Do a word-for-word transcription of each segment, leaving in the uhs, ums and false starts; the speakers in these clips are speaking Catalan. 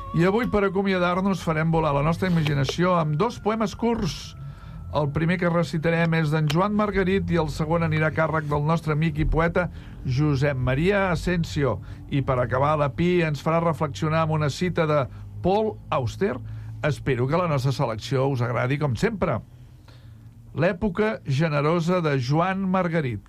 I avui, per acomiadar-nos, farem volar la nostra imaginació amb dos poemes curts. El primer que recitarem és d'en Joan Margarit i el segon anirà a càrrec del nostre amic i poeta Josep Maria Asensio. I per acabar, la Pi ens farà reflexionar amb una cita de Paul Auster. Espero que la nostra selecció us agradi com sempre. L'època generosa de Joan Margarit.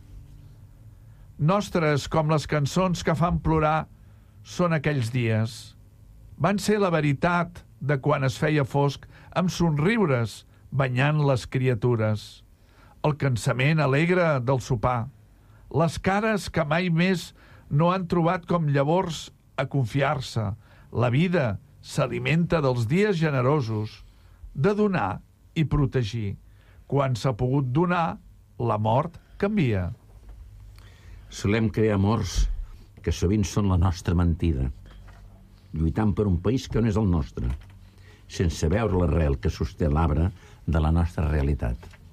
Nostres com les cançons que fan plorar són aquells dies. Van ser la veritat de quan es feia fosc amb somriures banyant les criatures. El cansament alegre del sopar. Les cares que mai més no han trobat com llavors a confiar-se. La vida s'alimenta dels dies generosos, de donar i protegir. Quan s'ha pogut donar, la mort canvia. Solem crear amors que sovint són la nostra mentida, lluitant per un país que no és el nostre, sense veure l'arrel que sosté l'arbre de la nostra realitat.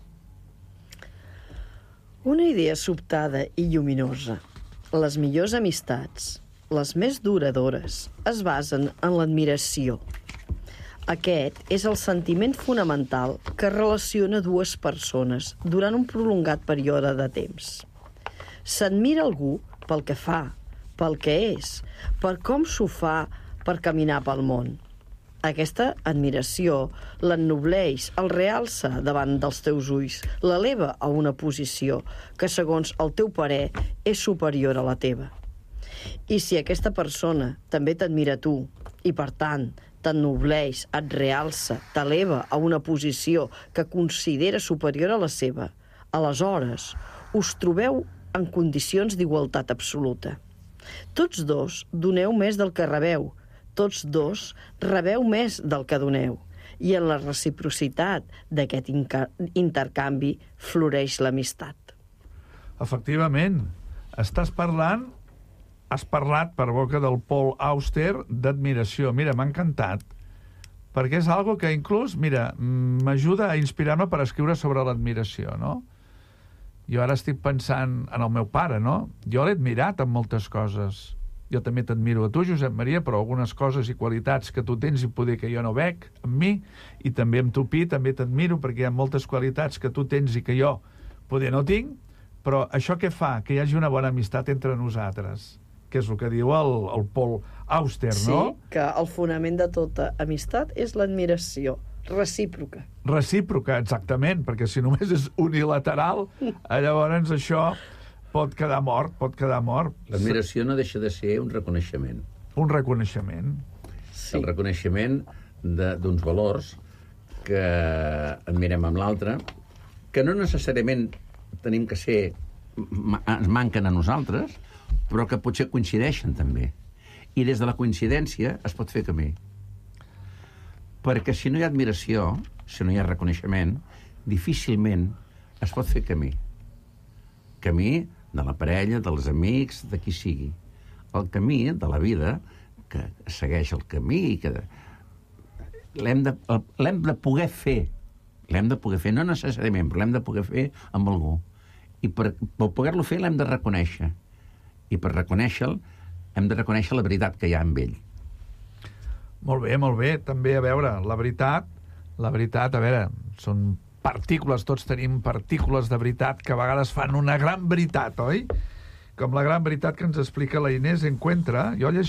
Una idea sobtada i lluminosa. Les millors amistats, les més duradores, es basen en l'admiració. Aquest és el sentiment fonamental que relaciona dues persones durant un prolongat període de temps. S'admira algú pel que fa, pel que és, per com s'ho fa per caminar pel món. Aquesta admiració l'ennobleix, el realça davant dels teus ulls, l'eleva a una posició que, segons el teu parer, és superior a la teva. I si aquesta persona també t'admira a tu, i per tant t'ennobleix, et realça, t'eleva a una posició que considera superior a la seva, aleshores us trobeu en condicions d'igualtat absoluta. Tots dos doneu més del que rebeu, tots dos rebeu més del que doneu, i en la reciprocitat d'aquest intercanvi floreix l'amistat. Efectivament, estàs parlant, has parlat per boca del Paul Auster d'admiració. Mira, m'ha encantat, perquè és algo que inclús, mira, m'ajuda a inspirar-me per escriure sobre l'admiració, no? Jo ara estic pensant en el meu pare, no? Jo l'he admirat en moltes coses. Jo també t'admiro a tu, Josep Maria, però algunes coses i qualitats que tu tens i poder que jo no veig en mi, i també amb tu, Pi, també t'admiro perquè hi ha moltes qualitats que tu tens i que jo poder no tinc, però això què fa? Que hi hagi una bona amistat entre nosaltres, que és el que diu el, el Paul Auster, no? Sí, que el fonament de tota amistat és l'admiració recíproca. Recíproca, exactament, perquè si només és unilateral, llavors això pot quedar mort, pot quedar mort. L'admiració no deixa de ser un reconeixement. Un reconeixement. Sí. El reconeixement d'uns valors que admirem amb l'altre, que no necessàriament tenim que ser, ens manquen a nosaltres, però que potser coincideixen també. I des de la coincidència es pot fer camí. Perquè si no hi ha admiració, si no hi ha reconeixement, difícilment es pot fer camí. Camí de la parella, dels amics, de qui sigui. El camí de la vida, que segueix el camí, que l'hem de, l'hem de poder fer. L'hem de poder fer, no necessàriament, però l'hem de poder fer amb algú. I per, per poder-lo fer l'hem de reconèixer. I per reconèixer-lo hem de reconèixer la veritat que hi ha amb ell. Molt bé, molt bé. També, a veure, la veritat, la veritat, a veure, són partícules, tots tenim partícules de veritat que a vegades fan una gran veritat, oi? Com la gran veritat que ens explica la Inés Encuentra. Jo llegeixo